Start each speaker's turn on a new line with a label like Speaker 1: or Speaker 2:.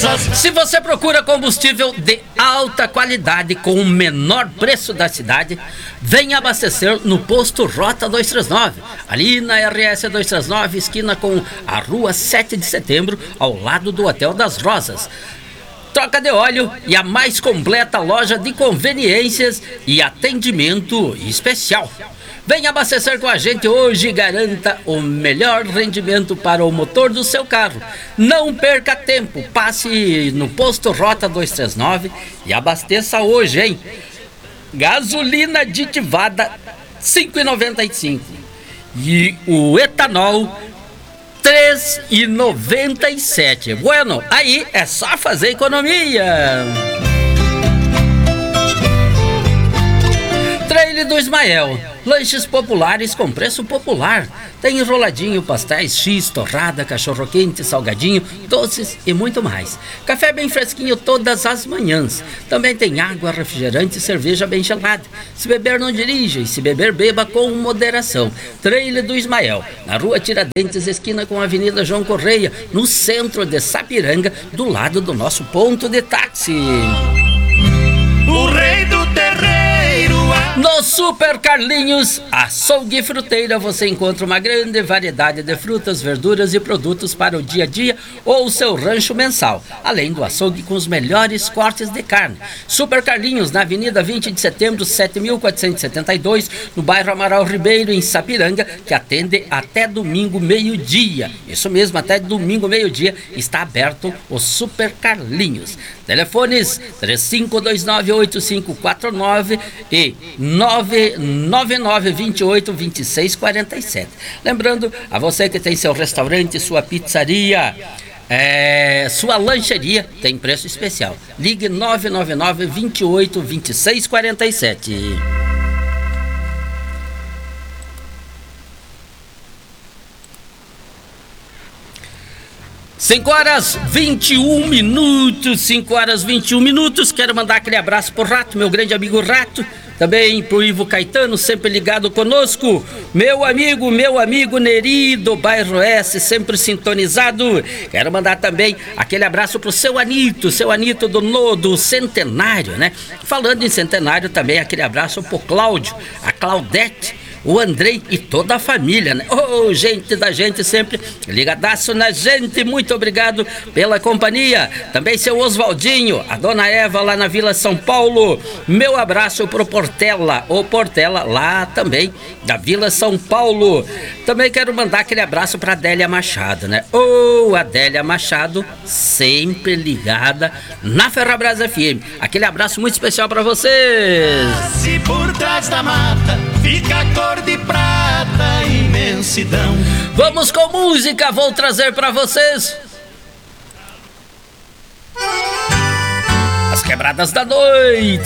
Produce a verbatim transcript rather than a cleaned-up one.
Speaker 1: Se você procura combustível de alta qualidade com o menor preço da cidade, venha abastecer no posto Rota duzentos e trinta e nove, ali na R S duzentos e trinta e nove, esquina com a rua sete de setembro, ao lado do Hotel das Rosas. Troca de óleo e a mais completa loja de conveniências e atendimento especial. Venha abastecer com a gente hoje e garanta o melhor rendimento para o motor do seu carro. Não perca tempo, passe no posto Rota duzentos e trinta e nove e abasteça hoje, hein? Gasolina aditivada cinco reais e noventa e cinco centavos e o etanol três reais e noventa e sete centavos. Bueno, aí é só fazer economia. Trailer do Ismael, lanches populares com preço popular. Tem enroladinho, pastéis, X, torrada, cachorro quente, salgadinho, doces e muito mais. Café bem fresquinho todas as manhãs. Também tem água, refrigerante e cerveja bem gelada. Se beber não dirija e se beber beba com moderação. Trailer do Ismael, na rua Tiradentes, esquina com a Avenida João Correia, no centro de Sapiranga, do lado do nosso ponto de táxi.
Speaker 2: O rei do terreiro.
Speaker 1: No Super Carlinhos Açougue e Fruteira você encontra uma grande variedade de frutas, verduras e produtos para o dia a dia ou o seu rancho mensal, além do açougue com os melhores cortes de carne. Super Carlinhos na Avenida vinte de setembro, sete mil quatrocentos e setenta e dois, no bairro Amaral Ribeiro, em Sapiranga, que atende até domingo meio-dia. Isso mesmo, até domingo meio-dia está aberto o Super Carlinhos. Telefones três cinco dois nove oito cinco quatro nove e nove nove nove dois oito dois seis quatro sete. Lembrando a você que tem seu restaurante, sua pizzaria, é, sua lancheria, tem preço especial. Ligue nove nove nove dois oito dois seis quatro sete. cinco horas vinte e um minutos, cinco horas vinte e um minutos. Quero mandar aquele abraço pro Rato, meu grande amigo Rato. Também pro Ivo Caetano, sempre ligado conosco. Meu amigo, meu amigo Neri, do bairro S, sempre sintonizado. Quero mandar também aquele abraço pro seu Anito, seu Anito do, no, do Centenário, né? Falando em Centenário também, aquele abraço pro Cláudio, a Claudete, o Andrei e toda a família, né? Oh, gente da gente sempre ligadaço na gente, muito obrigado pela companhia. Também seu Oswaldinho, a dona Eva lá na Vila São Paulo, meu abraço pro Portela, o Portela lá também da Vila São Paulo. Também quero mandar aquele abraço pra Adélia Machado, né? Oh, Adélia Machado, sempre ligada na Ferrabras F M. Aquele abraço muito especial pra vocês.
Speaker 2: Se por trás da mata fica a cor de prata, imensidão.
Speaker 1: Vamos com música, vou trazer pra vocês as quebradas da noite.